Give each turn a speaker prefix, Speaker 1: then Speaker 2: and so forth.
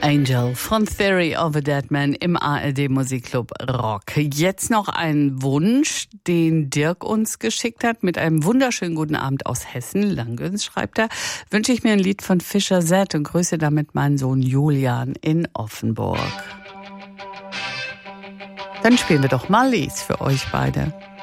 Speaker 1: Angel von Theory of a Dead Man im ARD Musikclub Rock. Jetzt noch ein Wunsch, den Dirk uns geschickt hat mit einem wunderschönen guten Abend aus Hessen. Langgöns schreibt er, wünsche ich mir ein Lied von Fischer Z und grüße damit meinen Sohn Julian in Offenburg. Dann spielen wir doch mal Lies für euch beide.